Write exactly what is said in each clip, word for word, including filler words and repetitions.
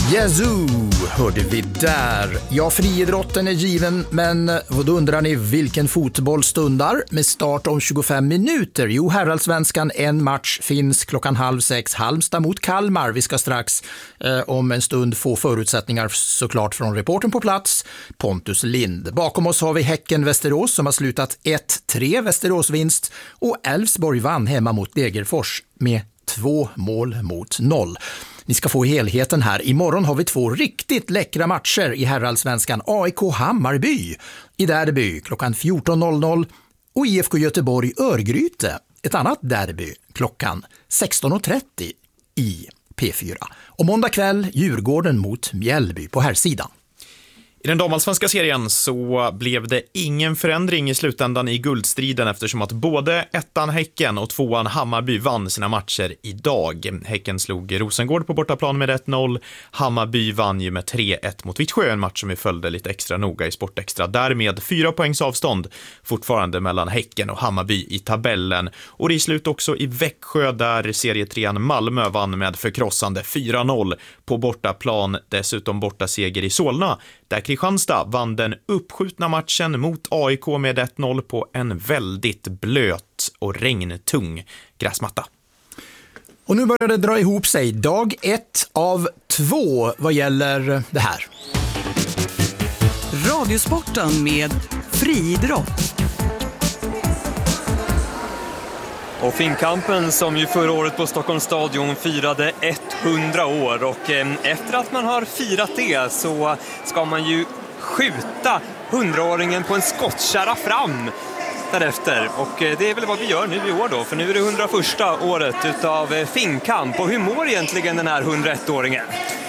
Yazoo hörde vi där. Ja, friidrotten är given, men vad undrar ni vilken fotboll stundar med start om tjugofem minuter? Jo, herrallsvenskan, en match finns klockan halv sex, Halmstad mot Kalmar. Vi ska strax eh, om en stund få förutsättningar såklart från reporten på plats, Pontus Lind. Bakom oss har vi Häcken-Västerås som har slutat ett tre, Västerås-vinst, och Elfsborg vann hemma mot Degerfors med två mål mot noll. Ni ska få helheten här. Imorgon har vi två riktigt läckra matcher i herrallsvenskan. A I K Hammarby i derby klockan fjorton noll noll och I F K Göteborg Örgryte, ett annat derby, klockan sexton trettio i P fyra. Och måndag kväll Djurgården mot Mjällby på här sidan. I den damallsvenska serien så blev det ingen förändring i slutändan i guldstriden eftersom att både ettan Häcken och tvåan Hammarby vann sina matcher idag. Häcken slog Rosengård på bortaplan med ett noll. Hammarby vann ju med tre ett mot Vittsjö, en match som vi följde lite extra noga i Sportextra. Därmed fyra poängs avstånd fortfarande mellan Häcken och Hammarby i tabellen. Och det är slut också i Växjö där serietrean Malmö vann med förkrossande fyra noll på bortaplan. Dessutom bortaseger i Solna där Kristianstad vann den uppskjutna matchen mot A I K med ett noll på en väldigt blöt och regntung gräsmatta. Och nu börjar det dra ihop sig. Dag ett av två vad gäller det här. Radiosporten med friidrott. Och Finnkampen som ju förra året på Stockholms stadion firade hundra år, och eh, efter att man har firat det så ska man ju skjuta hundraåringen på en skottkärra fram därefter. Och eh, det är väl vad vi gör nu i år då, för nu är det hundraförsta året utav eh, Finnkamp. Och hur mår egentligen den här hundraettåringen?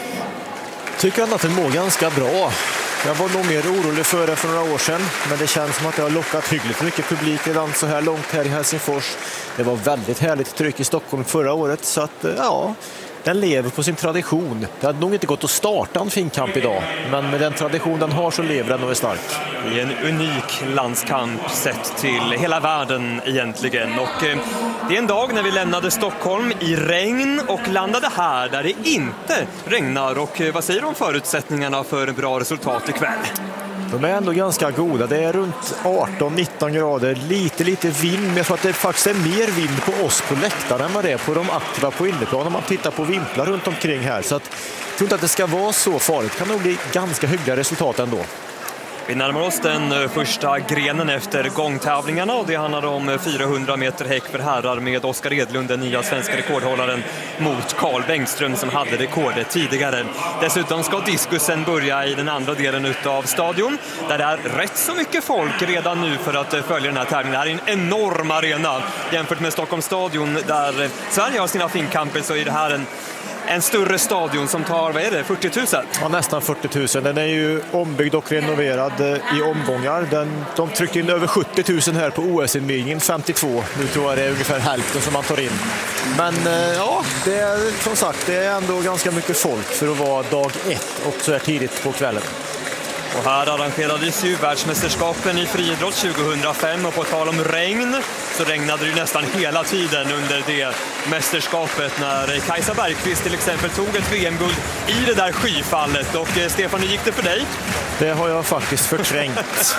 Tycker att den mår ganska bra. Jag var nog mer orolig för det för några år sedan, men det känns som att det har lockat hyggligt mycket publik redan så här långt här i Helsingfors. Det var väldigt härligt tryck i Stockholm förra året, så att ja, den lever på sin tradition. Det hade nog inte gått att starta en Finnkamp idag, men med den tradition den har så lever den och är stark. Det är en unik landskamp sett till hela världen egentligen. Och eh, det är en dag när vi lämnade Stockholm i regn och landade här där det inte regnar. Och eh, vad säger du om förutsättningarna för bra resultat ikväll? De är ändå ganska goda. Det är runt arton nitton grader. Lite, lite vind. Men jag tror att det faktiskt är mer vind på oss på läktaren än vad det är på de aktiva på inneplan. Om man tittar på vimplar runt omkring här. Så att, jag tror inte att det ska vara så farligt. Det kan nog bli ganska hyggliga resultat ändå. Vi närmar oss den första grenen efter gångtävlingarna, och det handlar om fyrahundra meter häck för herrar med Oskar Edlund, den nya svenska rekordhållaren, mot Carl Bengström som hade rekordet tidigare. Dessutom ska diskusen börja i den andra delen av stadion där det är rätt så mycket folk redan nu för att följa den här tävlingen. Det här är en enorm arena jämfört med Stockholms stadion där Sverige har sina Finnkamper, så är det här en En större stadion som tar, vad är det, fyrtio tusen? Ja, nästan fyrtio tusen. Den är ju ombyggd och renoverad i omgångar. Den, de tryckte in över sjuttio tusen här på O S-invigningen, femtiotvå. Nu tror jag det är ungefär hälften som man tar in. Men ja, det är som sagt, det är ändå ganska mycket folk för att vara dag ett och så här tidigt på kvällen. Och här arrangerades ju världsmästerskapen i friidrott tjugohundrafem, och på tal om regn så regnade det ju nästan hela tiden under det mästerskapet när Kajsa Bergqvist till exempel tog ett V M-guld i det där skyfallet. Och Stefan, hur gick det för dig? Det har jag faktiskt förträngt.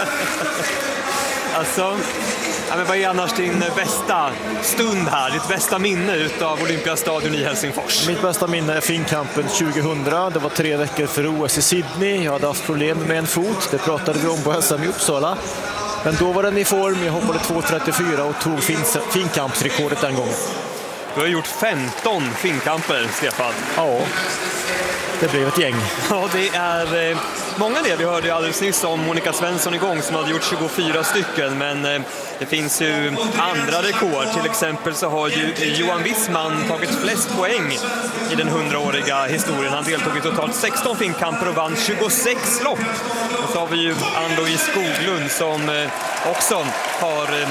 Alltså, ja, men vad är annars din bästa stund här, ditt bästa minne utav Olympiastadion i Helsingfors? Mitt bästa minne är Finnkampen tjugohundra. Det var tre veckor för O S i Sydney. Jag hade haft problem med en fot. Det pratade vi om på S M i Uppsala. Men då var den i form. Jag hoppade två trettiofyra och tog Finnkampsrekordet den gången. Du har gjort femton Finnkamper, Stefan. Ja, det blev ett gäng. Ja, det är eh, många det. Vi hörde ju alldeles nyss om Monica Svensson igång som hade gjort tjugofyra stycken. Men eh, det finns ju andra rekord. Till exempel så har ju Johan Wissman tagit flest poäng i den hundraåriga historien. Han deltog i totalt sexton Finnkamper och vann tjugosex lopp. Och så har vi ju Ann-Louise Skoglund som eh, också har... Eh,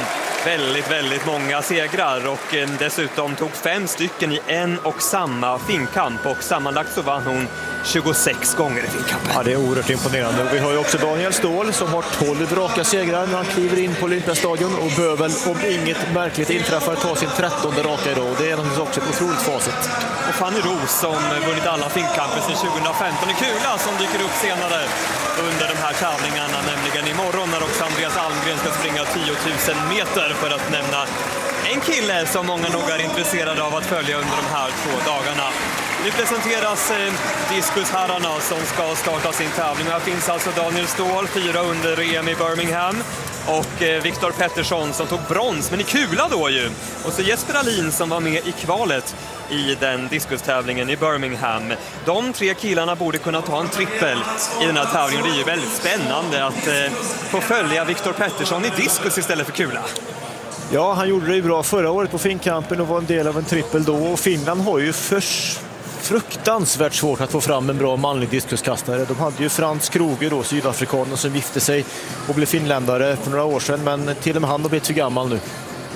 väldigt, väldigt många segrar och eh, dessutom tog fem stycken i en och samma finkamp och sammanlagt så vann hon tjugosex gånger i finkampen. Ja, det är oerhört imponerande. Vi har ju också Daniel Ståhl som har tolv raka segrar när han kliver in på Olympiastadion och bör väl, om inget märkligt inträffar, ta sin trettonde raka idag. Det är naturligtvis också ett otroligt facit. Och Fanny Roos som vunnit alla finkamper sedan tjugohundrafemton i Kula som dyker upp senare under de här tävlingarna, nämligen imorgon när också Andreas Almgren ska springa tio tusen meter, för att nämna en kille som många nog är intresserade av att följa under de här två dagarna. Nu presenteras eh, diskusherrarna som ska starta sin tävling. Här finns alltså Daniel Ståhl, fyra under E M i Birmingham. Och eh, Viktor Pettersson som tog brons, men i kula då ju. Och så Jesper Alin som var med i kvalet i den diskustävlingen i Birmingham. De tre killarna borde kunna ta en trippel i den här tävlingen. Det är ju väldigt spännande att eh, få följa Viktor Pettersson i diskus istället för kula. Ja, han gjorde det ju bra förra året på finkampen och var en del av en trippel då. Och Finland har ju förs fruktansvärt svårt att få fram en bra manlig diskuskastare. De hade ju Frans Kroger då, sydafrikanen, som gifte sig och blev finländare för några år sedan, men till och med han har blivit för gammal nu.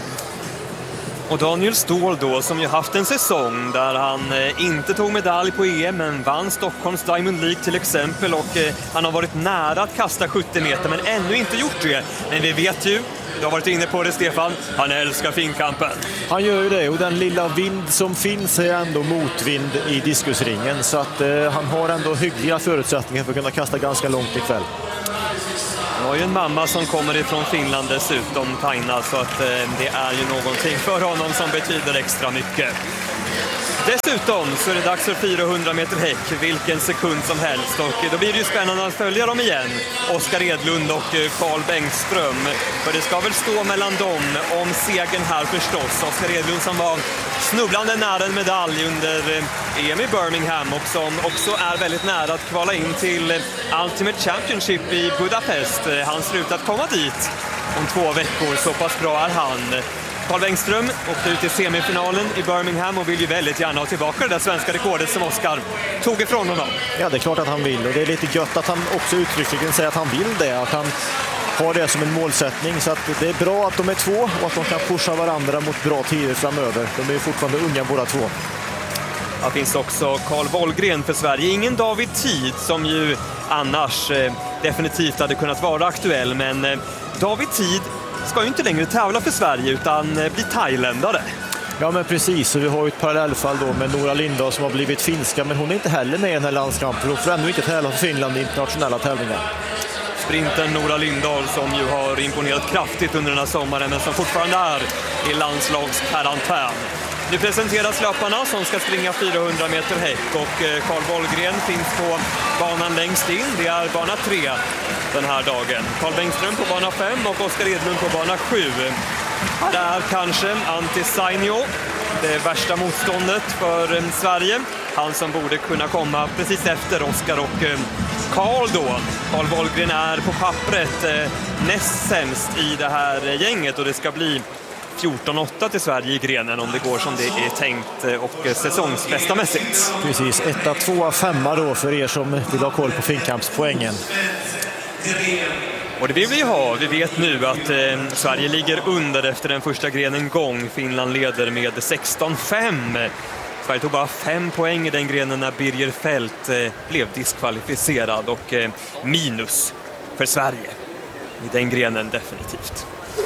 Och Daniel Ståhl då, som ju haft en säsong där han eh, inte tog medalj på E M men vann Stockholms Diamond League till exempel, och eh, han har varit nära att kasta sjuttio meter men ännu inte gjort det. Men vi vet ju, du har varit inne på det Stefan, han älskar finkampen. Han gör ju det, och den lilla vind som finns är ändå motvind i diskusringen, så att eh, han har ändå hyggliga förutsättningar för att kunna kasta ganska långt ikväll. Han har ju en mamma som kommer ifrån Finland dessutom, Taina, så att eh, det är ju någonting för honom som betyder extra mycket. Dessutom så är det dags för fyrahundra meter häck, vilken sekund som helst, och då blir det ju spännande att följa dem igen, Oskar Edlund och Carl Bengström, för det ska väl stå mellan dem om segern här förstås. Oskar Edlund som var snubblande nära en medalj under E M i Birmingham och som också är väldigt nära att kvala in till Ultimate Championship i Budapest. Han ser ut att komma dit om två veckor, så pass bra är han. Carl Bengström åkte ut i semifinalen i Birmingham och vill ju väldigt gärna ha tillbaka det där svenska rekordet som Oskar tog ifrån honom. Ja, det är klart att han vill, och det är lite gött att han också uttryckligen säger att han vill det, att han har det som en målsättning, så att det är bra att de är två och att de kan pusha varandra mot bra tider framöver. De är ju fortfarande unga båda två. Det finns också Carl Wollgren för Sverige. Ingen David Tid som ju annars eh, definitivt hade kunnat vara aktuell, men eh, David Tid ska ju inte längre tävla för Sverige utan eh, bli thailändare. Ja, men precis, och vi har ju ett parallellfall då med Nora Lindahl som har blivit finska, men hon är inte heller med i den här landskampen och får ändå inte tävla för Finland i internationella tävlingar. Sprinten Nora Lindahl som ju har imponerat kraftigt under den här sommaren men som fortfarande är i landslagskarantän. Nu presenteras löparna som ska springa fyrahundra meter häck, och Carl Wollgren finns på banan längst in. Det är bana tre den här dagen. Carl Bengström på bana fem och Oskar Edlund på bana sju. Det är kanske Antti Sainio, det värsta motståndet för Sverige. Han som borde kunna komma precis efter Oskar och Carl då. Carl Wollgren är på pappret eh, näst sämst i det här gänget, och det ska bli fjorton åtta till Sverige i grenen om det går som det är tänkt och säsongsbästamässigt. Precis, etta, tvåa, femma då för er som vill ha koll på finkampspoängen. Och det vill vi ha. Vi vet nu att eh, Sverige ligger under efter den första grenen gång. Finland leder med sexton fem. Sverige tog bara fem poäng i den grenen när Birger Fält eh, blev diskvalificerad, och eh, minus för Sverige i den grenen definitivt.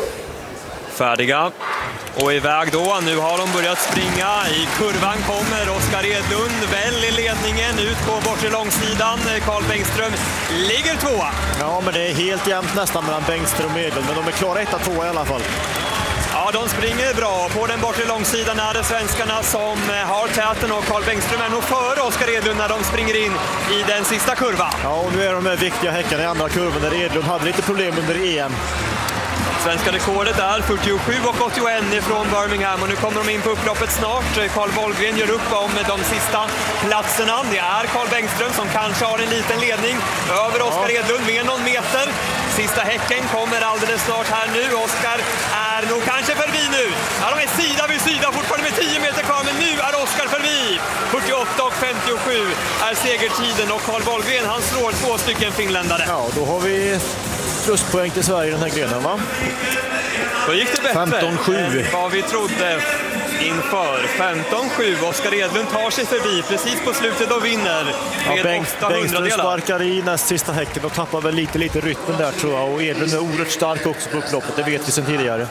Färdiga och iväg då. Nu har de börjat springa. I kurvan kommer Oskar Edlund väl i ledningen ut på bortre långsidan. Carl Bengström ligger tvåa. Ja, men det är helt jämnt nästan mellan Bengström och Edlund, men de är klara etta, tvåa i alla fall. Ja, de springer bra. På den bortre långsidan är det svenskarna som har täten, och Carl Bengström är nog före Oskar Edlund när de springer in i den sista kurvan. Ja, och nu är de här viktiga häckarna i andra kurvan där Edlund hade lite problem under E M. Svenska rekordet är fyrtiosju och åttioett ifrån Birmingham, och nu kommer de in på upploppet snart. Carl Wollgren gör upp om de sista platserna. Det är Carl Bengström som kanske har en liten ledning över Oskar ja. Edlund med någon meter. Sista häcken kommer alldeles snart här nu. Oskar är nog kanske förbi nu. Ja, de är sida vid sida fortfarande med tio meter kvar, men nu är Oskar förbi. fyrtioåtta och femtiosju är segertiden, och Carl Wollgren han slår två stycken finländare. Ja, då har vi pluspoäng till Sverige i den här grenen, va? Då gick det bättre femton sju än vad vi trodde inför. femton sju. Oskar Edlund tar sig förbi precis på slutet och vinner med ja, Bengt, åtta hundradelar. Bengtström sparkar i näst sista häcken och tappar väl lite, lite rytmen där, tror jag. Och Edlund är oerhört stark också på upploppet, det vet vi sedan tidigare.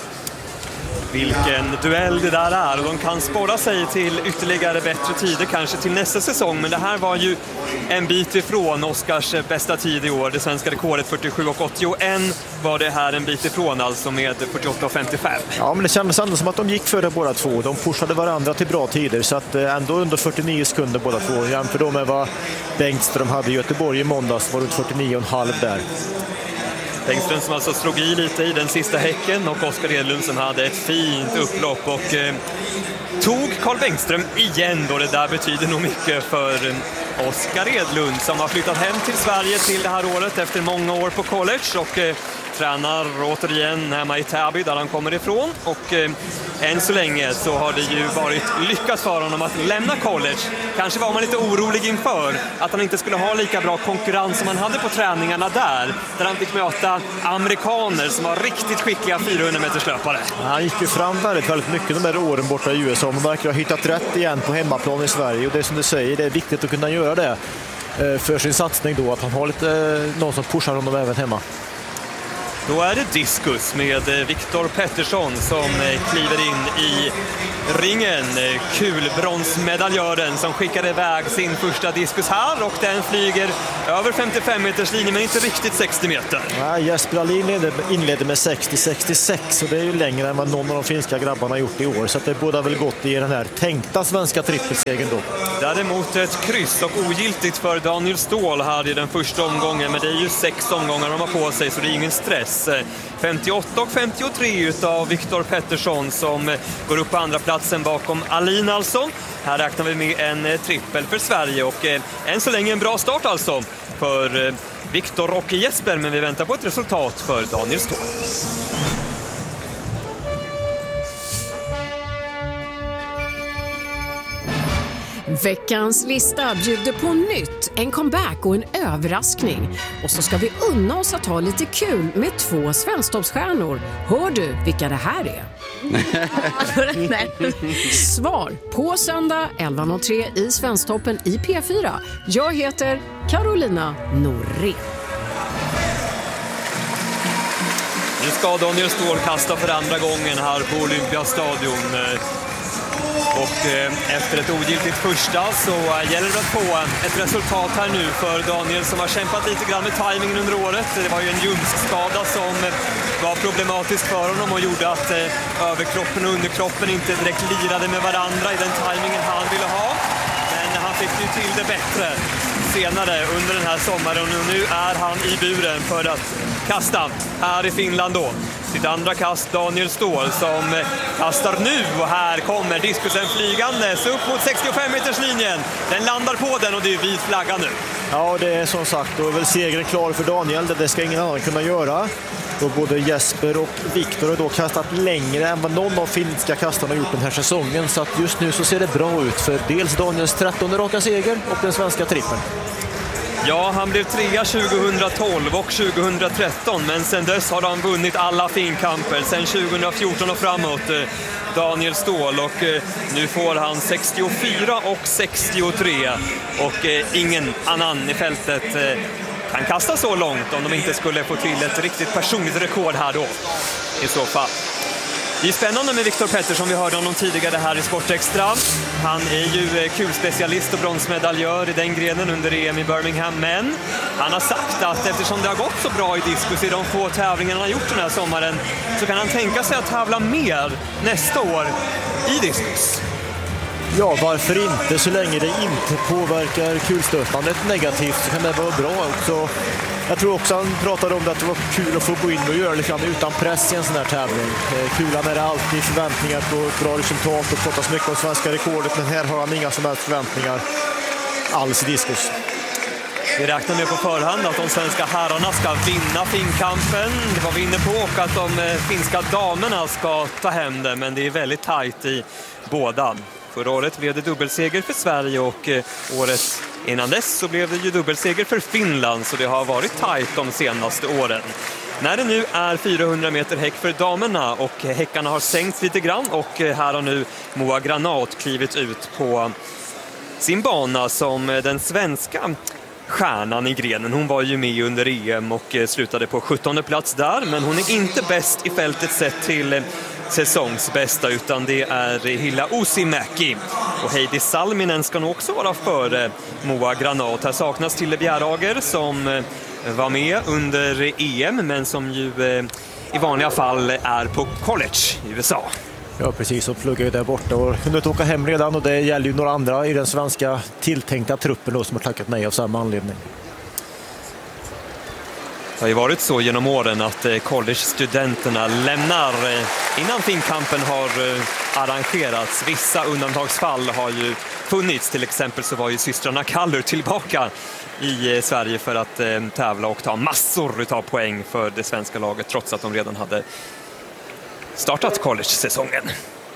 Vilken duell det där är, och de kan spåra sig till ytterligare bättre tider kanske till nästa säsong, men det här var ju en bit ifrån Oskars bästa tid i år. Det svenska rekordet fyrtiosju och åttioett var det här en bit ifrån, alltså med fyrtioåtta och femtiofem. Ja, men det kändes ändå som att de gick före båda två. De pushade varandra till bra tider, så att ändå under fyrtionio sekunder båda två. Jämför då med vad Bengtström hade i Göteborg i måndags, var runt fyrtionio och en halv där. Bengtström som alltså slog i lite i den sista häcken, och Oskar Edlund som hade ett fint upplopp och eh, tog Carl Bengtström igen då. Det där betyder nog mycket för eh, Oskar Edlund som har flyttat hem till Sverige till det här året efter många år på college och eh, tränar återigen hemma i Täby där han kommer ifrån, och eh, än så länge så har det ju varit lyckat för honom att lämna college. Kanske var man lite orolig inför att han inte skulle ha lika bra konkurrens som han hade på träningarna där, där han fick möta amerikaner som var riktigt skickliga fyrahundra meters löpare. Han gick ju fram väldigt, väldigt mycket de där åren borta i U S A. Man verkar ha hittat rätt igen på hemmaplan i Sverige, och det är som du säger, det är viktigt att kunna göra det för sin satsning då, att han har lite någon som pushar honom även hemma. Då är det diskus med Viktor Pettersson som kliver in i ringen. Kulbronsmedaljören som skickade iväg sin första diskus här, och den flyger över femtiofem meters linje men inte riktigt sextio meter. Ja, Jesper Alin inledde med sextio sextiosex, och det är ju längre än vad någon av de finska grabbarna har gjort i år, så att det båda väl gått i den här tänkta svenska trippelsegern då. Däremot ett kryss och ogiltigt för Daniel Ståhl här i den första omgången, men det är ju sex omgångar de har på sig så det är ingen stress. femtioåtta och femtiotre utav Viktor Pettersson som går upp på andra platsen bakom Alin alltså. Här räknar vi med en trippel för Sverige, och eh, än så länge en bra start alltså för eh, Viktor och Jesper, men vi väntar på ett resultat för Daniel Ståhl. Veckans lista bjuder på nytt, en comeback och en överraskning. Och så ska vi unna oss att ha lite kul med två svensktoppsstjärnor. Hör du vilka det här är? Svar på söndag elva noll tre i Svensktoppen i P fyra. Jag heter Carolina Norre. Nu ska Daniel Ståhl kasta för andra gången här på Olympiastadion. Och eh, efter ett ogiltigt första så eh, gäller det att få ett resultat här nu för Daniel som har kämpat lite grann med timingen under året. Det var ju en ljumskskada som eh, var problematisk för honom och gjorde att eh, överkroppen och underkroppen inte direkt lirade med varandra i den timingen han ville ha. Men han fick ju till det bättre senare under den här sommaren, och nu är han i buren för att kasta här i Finland då. Sitt andra kast Daniel Ståhl som kastar nu, och här kommer diskusen flygandes upp mot sextiofem meters linjen. Den landar på den och det är vit flagga nu. Ja, det är som sagt, då är väl segern klar för Daniel. Det ska ingen annan kunna göra. Då både Jesper och Viktor har då kastat längre än vad någon av finska kastarna har gjort den här säsongen. Så att just nu så ser det bra ut för dels Daniels trettonde raka seger och den svenska trippen. Ja, han blev trea tjugohundratolv och tjugohundratretton, men sen dess har han vunnit alla finkamper sen tjugohundrafjorton och framåt, Daniel Ståhl, och nu får han sextiofyra och sextiotre, och ingen annan i fältet kan kasta så långt om de inte skulle få till ett riktigt personligt rekord här då i så fall. Det är spännande med Viktor Pettersson, vi hörde honom tidigare här i Sportextra. Han är ju kulspecialist och bronsmedaljör i den grenen under E M i Birmingham, men han har sagt att eftersom det har gått så bra i diskus i de få tävlingarna han har gjort den här sommaren, så kan han tänka sig att tävla mer nästa år i diskus. Ja, varför inte? Så länge det inte påverkar kulstötandet negativt så kan det vara bra också. Jag tror också han pratade om att det var kul att få gå in och göra lite utan press i en sån här tävling. Kulan är det alltid förväntningar på ett bra resultat och pratas mycket om svenska rekordet, men här har han inga som helst förväntningar alls i diskus. Vi räknar med på förhand att de svenska herrarna ska vinna finkampen. Det var vi inne på, och att de finska damerna ska ta hem det, men det är väldigt tajt i båda. Förra året blev det dubbelseger för Sverige och året Innan dess så blev det ju dubbelseger för Finland, så det har varit tajt de senaste åren. När det nu är fyrahundra meter häck för damerna och häckarna har sänkt lite grann, och här har nu Moa Granat klivit ut på sin bana som den svenska stjärnan i grenen. Hon var ju med under E M och slutade på sjuttonde plats där, men hon är inte bäst i fältet sett till säsongsbästa, utan det är Hilla Uusimäki. Och Heidi Salminen ska nog också vara före Moa Granat. Här saknas Tille Bjärager som var med under E M, men som ju i vanliga fall är på college i U S A. Ja, precis, och pluggar ju där borta och kunde inte åka hem redan, och det gäller ju några andra i den svenska tilltänkta truppen då, som har tackat nej av samma anledning. Det har ju varit så genom åren att college-studenterna lämnar innan finkampen har arrangerats. Vissa undantagsfall har ju funnits, till exempel så var ju systrarna Kallur tillbaka i Sverige för att tävla och ta massor av poäng för det svenska laget, trots att de redan hade startat college-säsongen.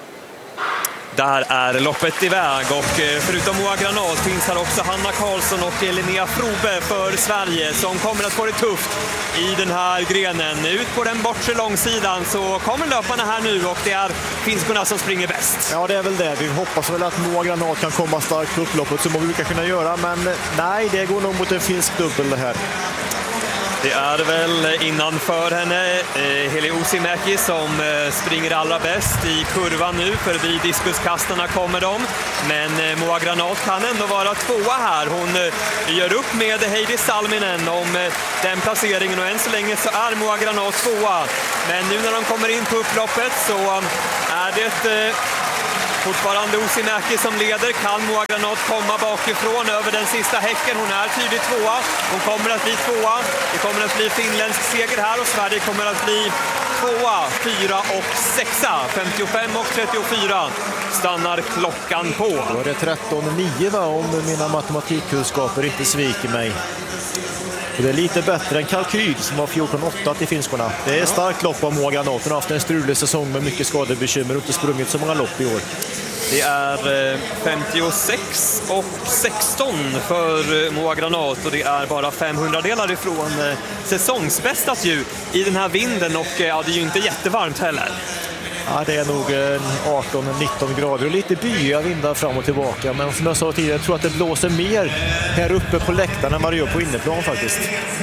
Där är loppet iväg, och förutom Moa Granat finns här också Hanna Karlsson och Linnea Frobe för Sverige, som kommer att få det tufft i den här grenen. Ut på den bortre långsidan så kommer löparna här nu, och det är finskorna som springer bäst. Ja, det är väl det. Vi hoppas väl att Moa Granat kan komma starkt på upploppet, som vi brukar kunna göra, men nej, det går nog mot en finsk dubbel det här. Det är väl innanför henne eh, Hilla Uusimäki som eh, springer allra bäst i kurvan nu. Förbi diskuskastarna kommer de. Men eh, Moa Granat kan ändå vara tvåa här. Hon eh, gör upp med Heidi Salminen om eh, den placeringen. Och än så länge så är Moa Granat tvåa. Men nu när de kommer in på upploppet så eh, är det... Eh, Fortfarande Uusimäki som leder. Kan Moa Granat komma bakifrån över den sista häcken? Hon är tydligt tvåa. Hon kommer att bli tvåa. Det kommer att bli finländsk seger här, och Sverige kommer att bli tvåa, fyra och sexa. femtiofem och trettiofyra stannar klockan på. Då var det tretton nio, va, om mina matematikkunskaper inte sviker mig. Och det är lite bättre än kalkyl som har fjorton åtta till finskorna. Det är starkt lopp av Moa Granat. Hon har haft en strulig säsong med mycket skadebekymmer och inte sprungit så många lopp i år. Det är femtiosex och sexton för Moa Granat, och det är bara femhundradelar ifrån säsongsbästat ju i den här vinden, och ja, det är ju inte jättevarmt heller. Ja, det är nog arton nitton grader och lite byiga vindar fram och tillbaka. Men som jag sa tidigare, jag tror att det blåser mer här uppe på läktaren än vad det gör på inneplan faktiskt.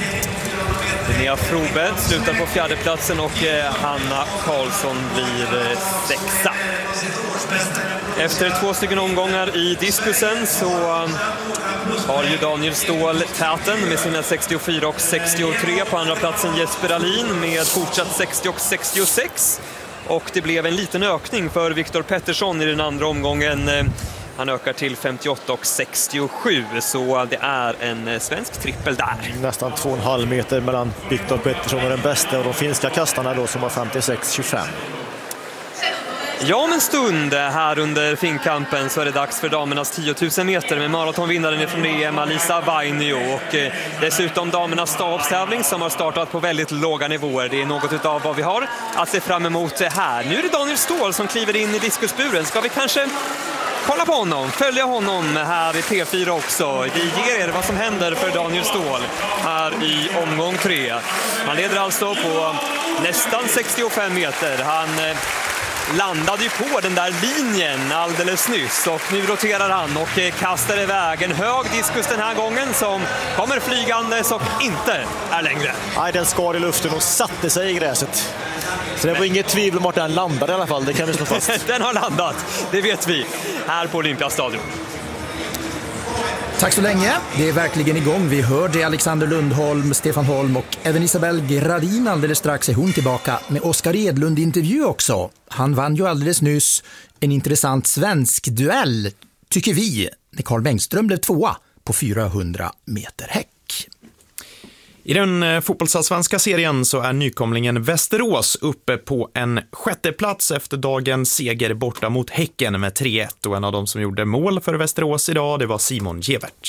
Linnea Frobe slutar på fjärdeplatsen, och Hanna Karlsson blir sexa. Efter två stycken omgångar i diskusen så har ju Daniel Ståhl täten med sina sextiofyra och sextiotre. På andra platsen Jesper Alin med fortsatt sextio och sextiosex. Och det blev en liten ökning för Viktor Pettersson i den andra omgången. Han ökar till femtioåtta och sextiosju, så det är en svensk trippel där. Nästan två och en halv meter mellan Viktor Pettersson och den bästa, och de finska kastarna då som har femtiosex tjugofem. Ja, om en stund här under finkampen så är det dags för damernas tio tusen meter med maratonvinnaren från E M, Alisa Vainio, och eh, dessutom damernas stavstävling som har startat på väldigt låga nivåer. Det är något av vad vi har att se fram emot här. Nu är det Daniel Ståhl som kliver in i diskusburen. Ska vi kanske kolla på honom, följa honom här i P fyra också. Vi ger er vad som händer för Daniel Ståhl här i omgång tre. Han leder alltså på nästan sextiofem meter. Han eh, landade ju på den där linjen alldeles nyss, och nu roterar han och kastar iväg en hög diskus den här gången som kommer flygande och inte är längre. Nej, den skar i luften och satte sig i gräset. Så det var inget tvivel om att den landade i alla fall, det kan vi slå fast. Den har landat, det vet vi, här på Olympiastadion. Tack så länge. Det är verkligen igång. Vi hörde Alexander Lundholm, Stefan Holm och även Isabel Gradin. Alldeles strax är hon tillbaka med Oskar Edlund-intervju också. Han vann ju alldeles nyss en intressant svensk duell, tycker vi, när Carl Bengström blev tvåa på fyrahundra meter häck. I den fotbollsallsvenska serien så är nykomlingen Västerås uppe på en sjätte plats efter dagens seger borta mot Häcken med tre ett, och en av dem som gjorde mål för Västerås idag, det var Simon Gevert.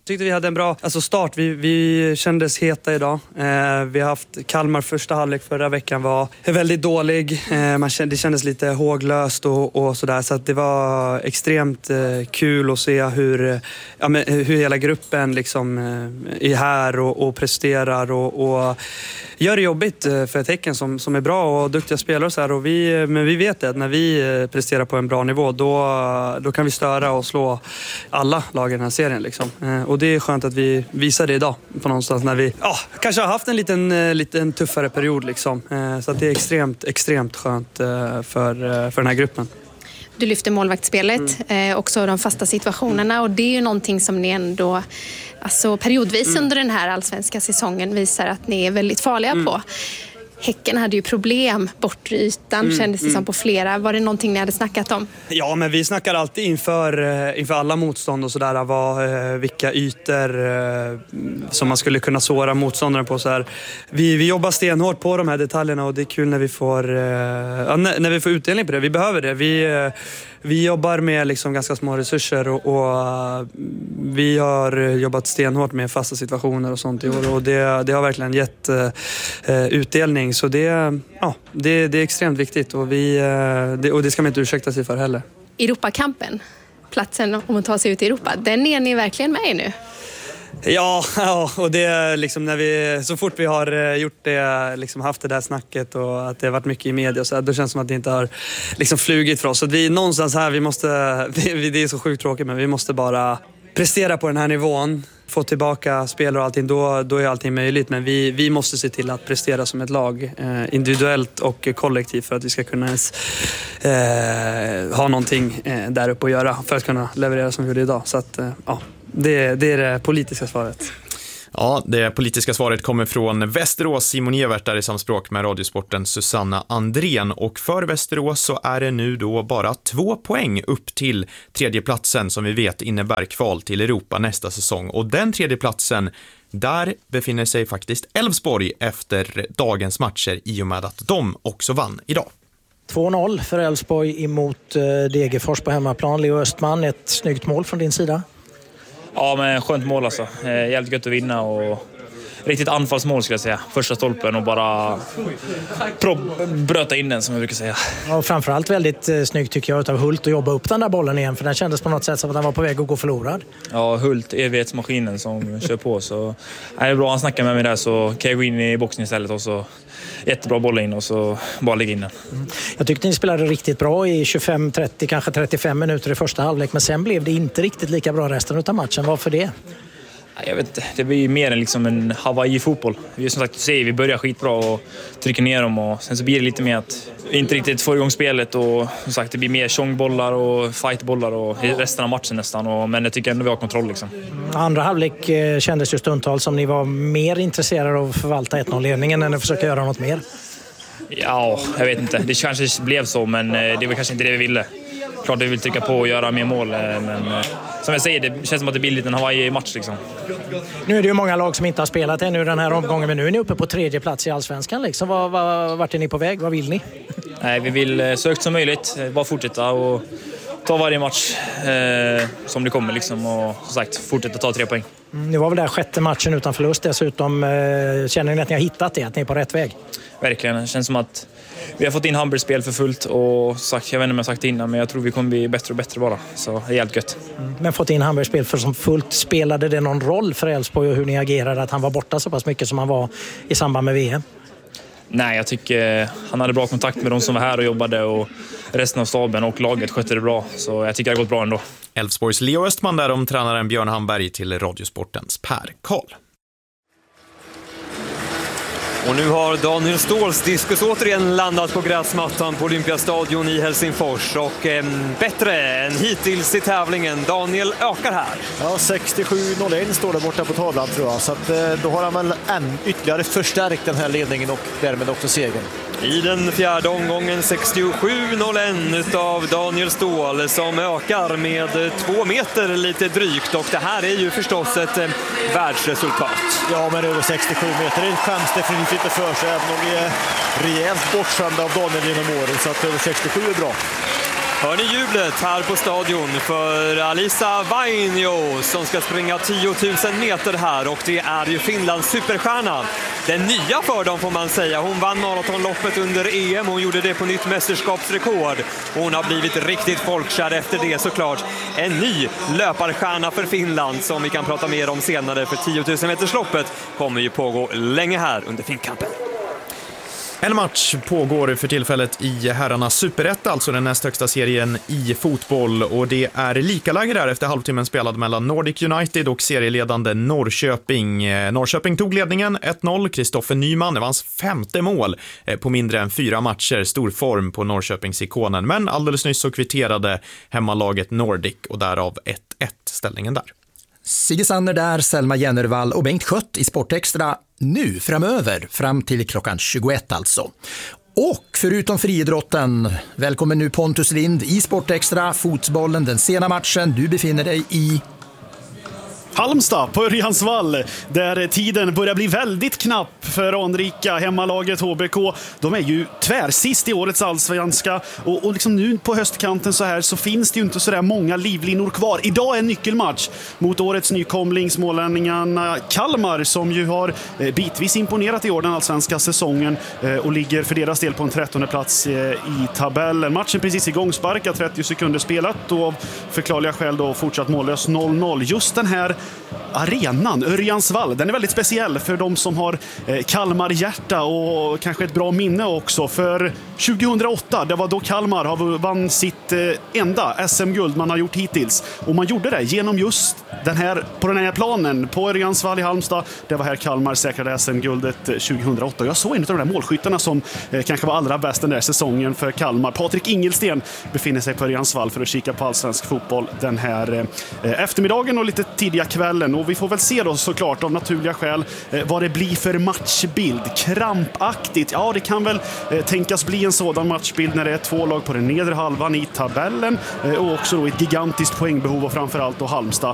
Tyckte vi hade en bra alltså start. Vi, vi kändes heta idag. Eh, vi har haft Kalmar första halvlek förra veckan var väldigt dålig. Eh, man kände, det kändes lite håglöst och, och sådär. Så att det var extremt eh, kul att se hur, ja, men, hur hela gruppen liksom, eh, är här och, och presterar och, och gör det jobbigt för ett Häcken som, som är bra och duktiga spelare och så här. Och vi, men vi vet att när vi presterar på en bra nivå då, då kan vi störa och slå alla lag i den här serien liksom. Eh, och det är skönt att vi visar det idag på någonstans när vi ja, kanske har haft en liten, liten tuffare period liksom. Eh, så att det är extremt, extremt skönt eh, för, för den här gruppen. Du lyfter målvaktsspelet, mm. eh, också de fasta situationerna och det är ju någonting som ni ändå alltså periodvis mm. under den här allsvenska säsongen visar att ni är väldigt farliga mm. på. Häcken hade ju problem, bortre ytan mm, kändes det mm. som på flera. Var det någonting ni hade snackat om? Ja, men vi snackar alltid inför, inför alla motstånd och sådär. Vad, vilka ytor som man skulle kunna såra motståndaren på. Så här. Vi, vi jobbar stenhårt på de här detaljerna och det är kul när vi får, ja, när vi får utdelning på det. Vi behöver det. Vi, vi jobbar med liksom ganska små resurser och, och vi har jobbat stenhårt med fasta situationer och sånt i år. Och det, det har verkligen gett uh, utdelning. Så det, ja, det, det är extremt viktigt och, vi, det, och det ska man inte ursäkta sig för heller. Europakampen, platsen om att ta sig ut i Europa, den är ni verkligen med i nu? Ja, ja, och det är liksom när vi, så fort vi har gjort det, liksom haft det där snacket och att det har varit mycket i media och så här, då känns det som att det inte har liksom flugit för oss. Så att vi någonstans här, vi måste, det är så sjukt tråkigt men vi måste bara prestera på den här nivån, få tillbaka spelare och allting, då, då är allting möjligt. Men vi, vi måste se till att prestera som ett lag, eh, individuellt och kollektivt för att vi ska kunna ens, eh, ha någonting eh, där uppe att göra för att kunna leverera som vi gjorde idag. Så att, eh, ja, det, det är det politiska svaret. Ja, det politiska svaret kommer från Västerås. Simon Evert där i samspråk med Radiosporten Susanna Andrén. Och för Västerås så är det nu då bara två poäng upp till tredjeplatsen som vi vet innebär kval till Europa nästa säsong. Och den tredjeplatsen, där befinner sig faktiskt Elfsborg efter dagens matcher i och med att de också vann idag. två noll för Elfsborg emot Degerfors på hemmaplan. Leo Östman, ett snyggt mål från din sida. Ja, men skönt mål alltså. Eh, jävligt gött att vinna och riktigt anfallsmål skulle jag säga. Första stolpen och bara pro- bröta in den som jag brukar säga. Och framförallt väldigt eh, snyggt tycker jag utav Hult att jobba upp den där bollen igen för den kändes på något sätt som att den var på väg att gå förlorad. Ja, Hult, evighetsmaskinen som kör på så är det bra han snackar med mig där så kan jag gå in i boxen istället och så jättebra boll in och så bara lägga in den. Mm. Jag tyckte ni spelade riktigt bra i tjugofem trettio, kanske trettiofem minuter i första halvlek men sen blev det inte riktigt lika bra resten av matchen. Varför det? Jag vet inte, det blir mer än liksom en Hawaii-fotboll. Vi som sagt säger, vi börjar skitbra och trycker ner dem och sen så blir det lite mer att vi inte riktigt får igång spelet och som sagt det blir mer tjongbollar och fightbollar och resten av matchen nästan och, men jag tycker ändå vi har kontroll liksom. Andra halvlek kändes ju stundtals som ni var mer intresserade av att förvalta ett noll-ledningen än att försöka göra något mer. Ja, jag vet inte. Det kanske blev så men det var kanske inte det vi ville. Klart vi vill trycka på och göra mer mål men som jag säger, det känns som att det blir lite en Hawaii-match liksom. Nu är det ju många lag som inte har spelat ännu den här omgången men nu är ni uppe på tredje plats i Allsvenskan liksom. Var, var, vart är ni på väg? Vad vill ni? Nej, vi vill så högt som möjligt, bara fortsätta och ta varje match eh, som det kommer liksom och som sagt fortsätta ta tre poäng. Mm, det var väl där sjätte matchen utan förlust dessutom. Eh, känner ni att ni har hittat det, att ni är på rätt väg? Verkligen, det känns som att vi har fått in Hamburg-spel för fullt och sagt, jag vet inte om jag har sagt det innan men jag tror vi kommer bli bättre och bättre bara. Så det är helt gött. Mm. Men fått in Hamburg-spel för som fullt, spelade det någon roll för Elfsborg och hur ni agerade att han var borta så pass mycket som han var i samband med V M? Nej, jag tycker han hade bra kontakt med de som var här och jobbade och resten av staben och laget skötte det bra. Så jag tycker det har gått bra ändå. Elfsborgs Leo Östman där om tränaren Björn Hamberg till Radiosportens Per Karl. Och nu har Daniel Ståhls diskus återigen landat på gräsmattan på Olympiastadion i Helsingfors. Och eh, bättre än hittills i tävlingen. Daniel ökar här. Ja, sextiosju noll ett står det borta på tavlan tror jag. Så att, eh, då har han väl än ytterligare förstärkt den här ledningen och därmed också segern. I den fjärde omgången sextiosju noll ett av Daniel Ståhl som ökar med två meter lite drygt. Och det här är ju förstås ett eh, världsresultat. Ja, men över sextiosju meter är en chans definitivt inte för sig, även om vi är rejält bortskämda av Daniel genom åren, så att över sextiosju är bra. Hör ni jublet här på stadion för Alisa Vainio som ska springa tio tusen meter här, och det är ju Finlands superstjärna. Den nya för dem får man säga. Hon vann maratonloppet under E M, hon gjorde det på nytt mästerskapsrekord. Hon har blivit riktigt folkkär efter det såklart. En ny löparstjärna för Finland som vi kan prata mer om senare, för tio tusen metersloppet kommer ju pågå länge här under Finnkampen. En match pågår för tillfället i herrarnas superetta, alltså den näst högsta serien i fotboll, och det är likaläge där efter halvtimmen spelad mellan Nordic United och serieledande Norrköping. Norrköping tog ledningen ett noll, Kristoffer Nyman, det var hans femte mål på mindre än fyra matcher, stor form på Norrköpings-ikonen, men alldeles nyss så kvitterade hemmalaget Nordic och därav ett ett ställningen där. Sigge Sander där, Selma Jennervall och Bengt Skött i Sportextra nu framöver, fram till klockan tjugoett alltså. Och förutom friidrotten, välkommen nu Pontus Lind i Sportextra, fotbollen, den sena matchen. Du befinner dig i Halmstad på Örjansvall, där tiden börjar bli väldigt knapp för anrika hemmalaget H B K. De är ju tvärsist i årets allsvenska, och, och liksom nu på höstkanten så här så finns det ju inte så där många livlinor kvar. Idag är en nyckelmatch mot årets nykomling smålänningarna Kalmar, som ju har eh, bitvis imponerat i år den allsvenska säsongen eh, och ligger för deras del på en trettonde plats eh, i tabellen. Matchen precis igång, sparkat, trettio sekunder spelat och av förklarliga skäl då fortsatt mållös noll noll. Just den här arenan, Örjansvall, den är väldigt speciell för de som har eh, Kalmar hjärta och kanske ett bra minne också. För tjugohundraåtta, det var då Kalmar har vann sitt eh, enda S M-guld man har gjort hittills. Och man gjorde det genom just den här, på den här planen på Örjansvall i Halmstad. Det var här Kalmar säkrade S M-guldet eh, tjugohundraåtta. Jag såg en av de där målskyttarna som eh, kanske var allra bäst den där säsongen för Kalmar. Patrik Ingelsten befinner sig på Örjansvall för att kika på allsvensk fotboll den här eh, eftermiddagen och lite tidiga kvällen, och vi får väl se då såklart av naturliga skäl eh, vad det blir för matchbild. Krampaktigt, ja det kan väl eh, tänkas bli en sådan matchbild när det är två lag på den nedre halvan i tabellen eh, och också då ett gigantiskt poängbehov och framförallt då Halmstad